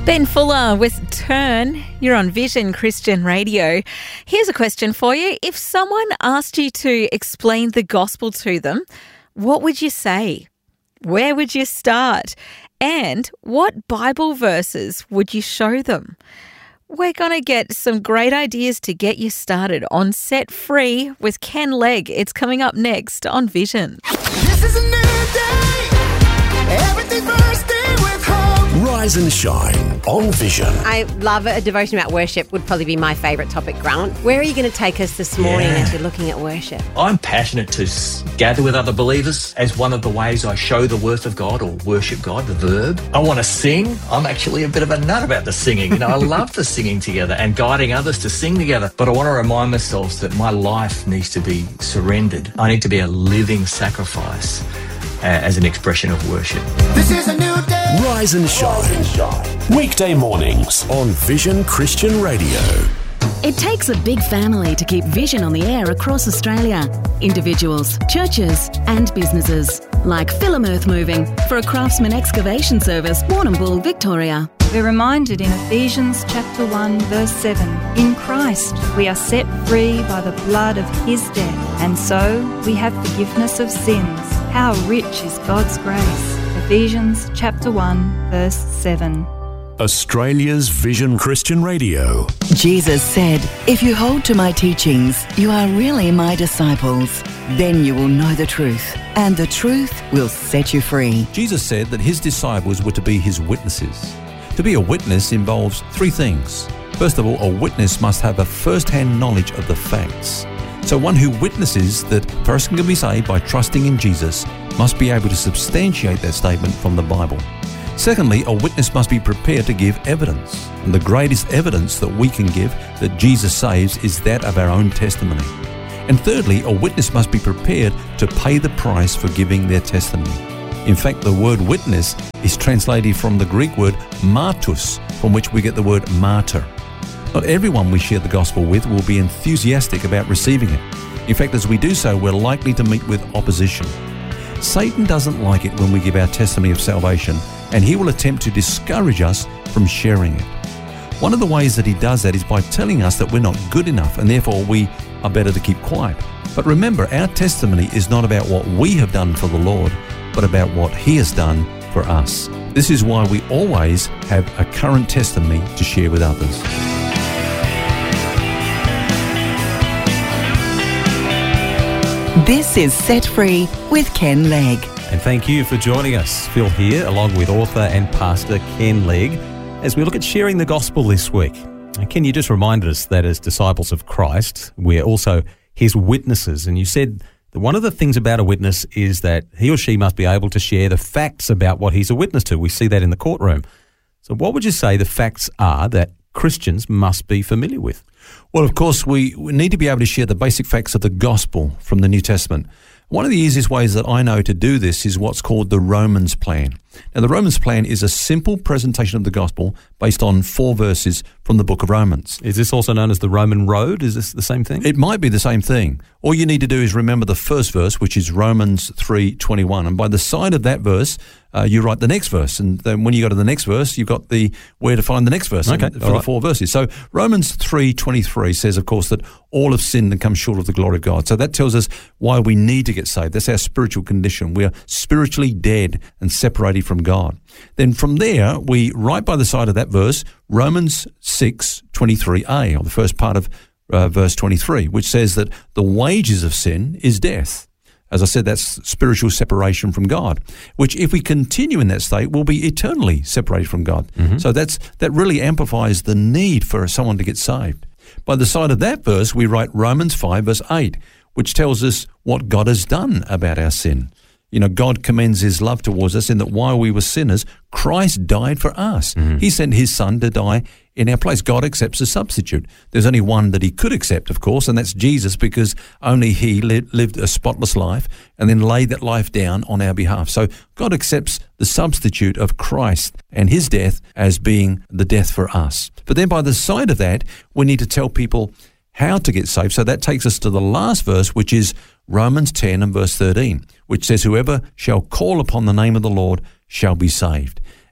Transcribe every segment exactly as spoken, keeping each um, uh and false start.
Ben Fuller with Turn. You're on Vision Christian Radio. Here's a question for you. If someone asked you to explain the gospel to them, what would you say? Where would you start? And what Bible verses would you show them? We're going to get some great ideas to get you started on Set Free with Ken Legg. It's coming up next on Vision. This is a new day. Everything's bursting with hope. Rise and shine on Vision. I love it. A devotion about worship would probably be my favourite topic, Grant. Where are you going to take us this morning Yeah. as we're looking at worship? I'm passionate to s- gather with other believers as one of the ways I show the worth of God or worship God, the verb. I want to sing. I'm actually a bit of a nut about the singing. You know, I love the singing together and guiding others to sing together. But I want to remind myself that my life needs to be surrendered. I need to be a living sacrifice uh, as an expression of worship. This is a new day. Rise and shine. Weekday mornings on Vision Christian Radio. It takes a big family to keep Vision on the air across Australia. Individuals, churches and businesses. Like Phillim Earth Moving for a Craftsman Excavation Service, Warrnambool, Victoria. We're reminded in Ephesians chapter one verse seven, in Christ we are set free by the blood of his death, and so we have forgiveness of sins. How rich is God's grace. Ephesians chapter one verse seven. Australia's Vision Christian Radio. Jesus said, "If you hold to my teachings, you are really my disciples. Then you will know the truth, and the truth will set you free." Jesus said that his disciples were to be his witnesses. To be a witness involves three things. First of all, a witness must have a first-hand knowledge of the facts. So one who witnesses that a person can be saved by trusting in Jesus must be able to substantiate that statement from the Bible. Secondly, a witness must be prepared to give evidence. And the greatest evidence that we can give that Jesus saves is that of our own testimony. And thirdly, a witness must be prepared to pay the price for giving their testimony. In fact, the word witness is translated from the Greek word martus, from which we get the word martyr. Not everyone we share the gospel with will be enthusiastic about receiving it. In fact, as we do so, we're likely to meet with opposition. Satan doesn't like it when we give our testimony of salvation, and he will attempt to discourage us from sharing it. One of the ways that he does that is by telling us that we're not good enough and therefore we are better to keep quiet. But remember, our testimony is not about what we have done for the Lord, but about what he has done for us. This is why we always have a current testimony to share with others. This is Set Free with Ken Legg. And thank you for joining us. Phil here, along with author and pastor Ken Legg, as we look at sharing the gospel this week. And Ken, you just reminded us that as disciples of Christ, we're also his witnesses. And you said that one of the things about a witness is that he or she must be able to share the facts about what he's a witness to. We see that in the courtroom. So what would you say the facts are that Christians must be familiar with? Well, of course, we we need to be able to share the basic facts of the gospel from the New Testament. One of the easiest ways that I know to do this is what's called the Romans Plan. Now, the Romans Plan is a simple presentation of the gospel based on four verses from the book of Romans. Is this also known as the Roman Road? Is this the same thing? It might be the same thing. All you need to do is remember the first verse, which is Romans three twenty-one. And by the side of that verse, uh, you write the next verse. And then when you go to the next verse, you've got the where to find the next verse okay, for the right. four verses. So Romans three twenty-three says, of course, that all have sinned and come short of the glory of God. So that tells us why we need to get saved. That's our spiritual condition. We are spiritually dead and separated from God. Then from there, we right by the side of that verse, Romans six twenty-three a, or the first part of uh, verse twenty-three, which says that the wages of sin is death. As I said, that's spiritual separation from God, which if we continue in that state, we'll be eternally separated from God. Mm-hmm. So that's that really amplifies the need for someone to get saved. By the side of that verse, we write Romans five verse eight, which tells us what God has done about our sin. You know, God commends his love towards us in that while we were sinners, Christ died for us. Mm-hmm. He sent his son to die in our place. God accepts a substitute. There's only one that he could accept, of course, and that's Jesus, because only he li- lived a spotless life and then laid that life down on our behalf. So God accepts the substitute of Christ and his death as being the death for us. But then by the side of that, we need to tell people how to get saved. So that takes us to the last verse, which is Romans ten and verse thirteen, which says, whoever shall call upon the name of the Lord shall be saved.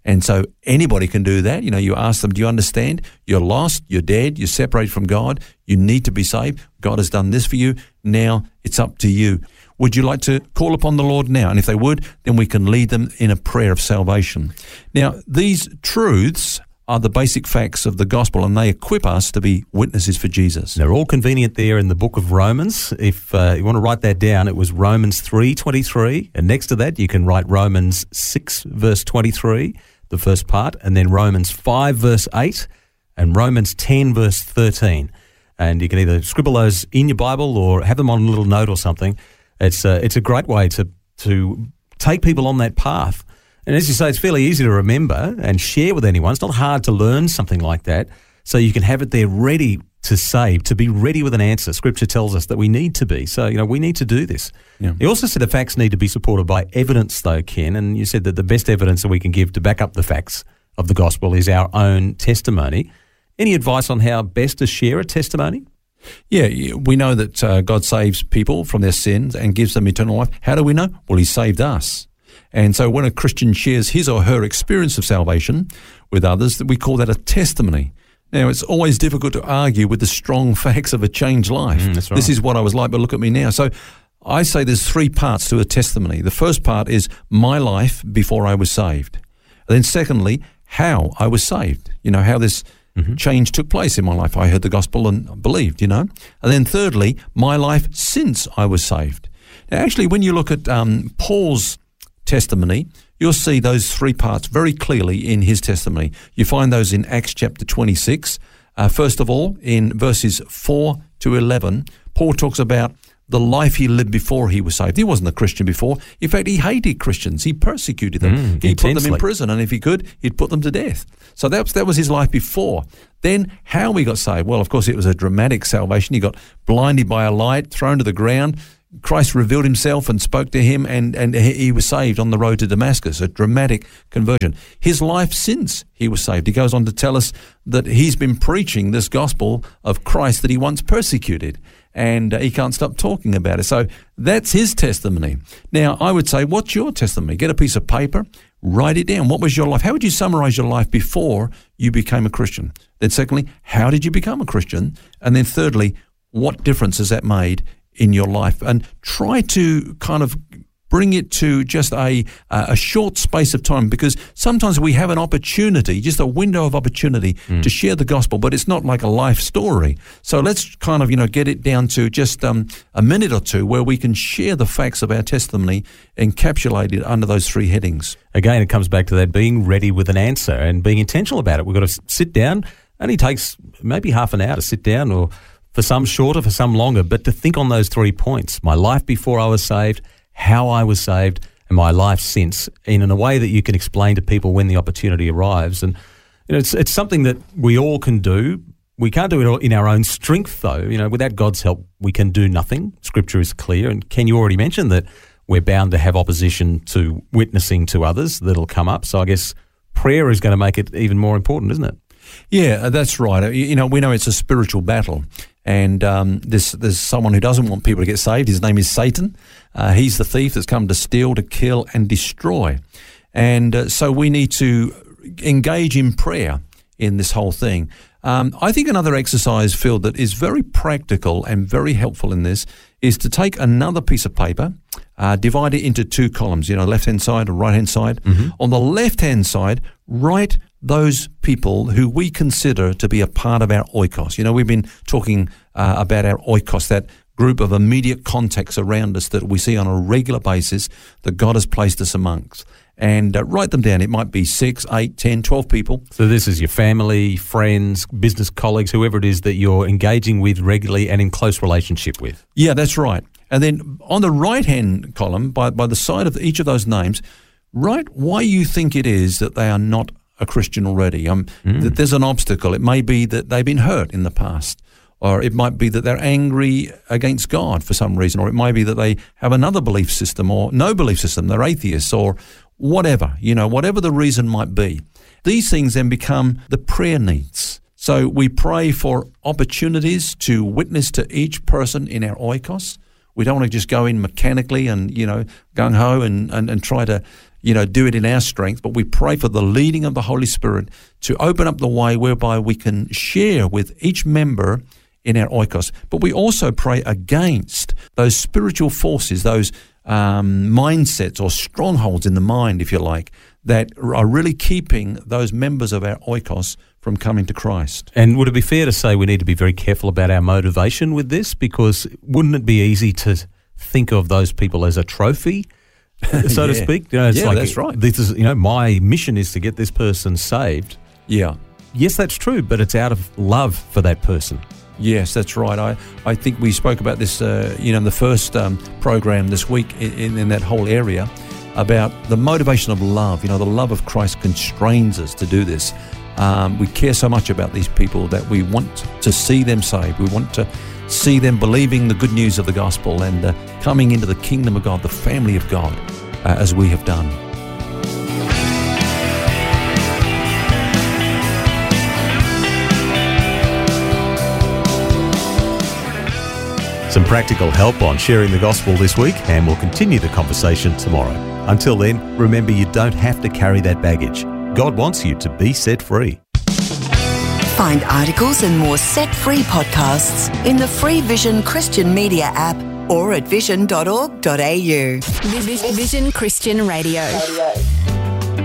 And so anybody can do that. You know, you ask them, do you understand? You're lost, you're dead, you're separated from God, you need to be saved. God has done this for you. Now it's up to you. Would you like to call upon the Lord now? And if they would, then we can lead them in a prayer of salvation. Now, these truths are the basic facts of the gospel, and they equip us to be witnesses for Jesus. They're all convenient there in the book of Romans. If uh, you want to write that down, it was Romans three twenty-three, and next to that you can write Romans six verse twenty-three, the first part, and then Romans five verse eight, and Romans ten verse thirteen. And you can either scribble those in your Bible or have them on a little note or something. It's a, it's a great way to to take people on that path. And as you say, it's fairly easy to remember and share with anyone. It's not hard to learn something like that. So you can have it there ready to save, to be ready with an answer. Scripture tells us that we need to be. So, you know, we need to do this. Yeah. You also said the facts need to be supported by evidence, though, Ken. And you said that the best evidence that we can give to back up the facts of the gospel is our own testimony. Any advice on how best to share a testimony? Yeah, we know that uh, God saves people from their sins and gives them eternal life. How do we know? Well, he saved us. And so when a Christian shares his or her experience of salvation with others, we call that a testimony. Now, it's always difficult to argue with the strong facts of a changed life. Mm, that's right. This is what I was like, but look at me now. So I say there's three parts to a testimony. The first part is my life before I was saved. And then secondly, how I was saved. You know, how this mm-hmm. change took place in my life. I heard the gospel and believed, you know. And then thirdly, my life since I was saved. Now, actually, when you look at um, Paul's testimony, you'll see those three parts very clearly in his testimony. You find those in Acts chapter twenty-six. Uh, first of all, in verses four to eleven, Paul talks about the life he lived before he was saved. He wasn't a Christian before. In fact, he hated Christians. He persecuted them. Mm, he intensely. put them in prison, and if he could, he'd put them to death. So that was, that was his life before. Then how we got saved? Well, of course, it was a dramatic salvation. He got blinded by a light, thrown to the ground. Christ revealed himself and spoke to him, and, and he was saved on the road to Damascus, a dramatic conversion. His life since he was saved. He goes on to tell us that he's been preaching this gospel of Christ that he once persecuted, and uh, he can't stop talking about it. So that's his testimony. Now, I would say, what's your testimony? Get a piece of paper, write it down. What was your life? How would you summarize your life before you became a Christian? Then secondly, how did you become a Christian? And then thirdly, what difference has that made in your life? And try to kind of bring it to just a a short space of time, because sometimes we have an opportunity, just a window of opportunity mm. to share the gospel, but it's not like a life story. So let's kind of, you know, get it down to just um, a minute or two where we can share the facts of our testimony encapsulated under those three headings. Again, it comes back to that being ready with an answer and being intentional about it. We've got to sit down. Only takes maybe half an hour to sit down, or for some shorter, for some longer, but to think on those three points: my life before I was saved, how I was saved, and my life since, in, in a way that you can explain to people when the opportunity arrives. And you know, it's it's something that we all can do. We can't do it in our own strength, though. You know, without God's help, we can do nothing. Scripture is clear. And Ken, you already mentioned that we're bound to have opposition to witnessing to others that'll come up. So I guess prayer is going to make it even more important, isn't it? Yeah, that's right. You know, we know it's a spiritual battle. And um, there's, there's someone who doesn't want people to get saved. His name is Satan. Uh, he's the thief that's come to steal, to kill, and destroy. And uh, so we need to engage in prayer in this whole thing. Um, I think another exercise, Phil, that is very practical and very helpful in this is to take another piece of paper, uh, divide it into two columns, you know, left-hand side or right-hand side. Mm-hmm. On the left-hand side, write those people who we consider to be a part of our oikos. You know, we've been talking uh, about our oikos, that group of immediate contacts around us that we see on a regular basis that God has placed us amongst. And uh, write them down. It might be six, eight, ten, twelve people. So this is your family, friends, business colleagues, whoever it is that you're engaging with regularly and in close relationship with. Yeah, that's right. And then on the right-hand column, by, by the side of each of those names, write why you think it is that they are not a Christian already. Um, mm. That there's an obstacle. It may be that they've been hurt in the past, or it might be that they're angry against God for some reason, or it might be that they have another belief system or no belief system. They're atheists or whatever, you know, whatever the reason might be. These things then become the prayer needs. So we pray for opportunities to witness to each person in our oikos. We don't want to just go in mechanically and, you know, gung-ho and, and, and try to, you know, do it in our strength, but we pray for the leading of the Holy Spirit to open up the way whereby we can share with each member in our oikos. But we also pray against those spiritual forces, those um, mindsets or strongholds in the mind, if you like, that are really keeping those members of our oikos from coming to Christ. And would it be fair to say we need to be very careful about our motivation with this? Because wouldn't it be easy to think of those people as a trophy, so yeah. to speak? You know, it's yeah, like, that's right. This is, you know, my mission is to get this person saved. Yeah. Yes, that's true, but it's out of love for that person. Yes, that's right. I, I think we spoke about this, uh, you know, in the first um, program this week in, in that whole area about the motivation of love. You know, the love of Christ constrains us to do this. Um, we care so much about these people that we want to see them saved. We want to see them believing the good news of the gospel and uh, coming into the kingdom of God, the family of God, uh, as we have done. Some practical help on sharing the gospel this week, and we'll continue the conversation tomorrow. Until then, remember you don't have to carry that baggage. God wants you to be set free. Find articles and more set-free podcasts in the free Vision Christian Media app or at vision dot org dot a u. Vision Christian Radio.